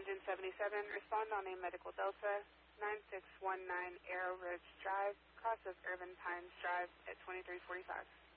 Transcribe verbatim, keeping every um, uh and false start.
Agent seventy-seven, respond on a Medical Delta, nine six one nine Arrow Ridge Drive, cross of Irvin Pines Drive at twenty-three forty-five.